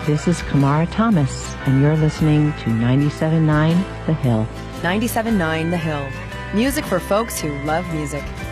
This is Kamara Thomas, and you're listening to 97.9 The Hill. 97.9 The Hill. Music for folks who love music.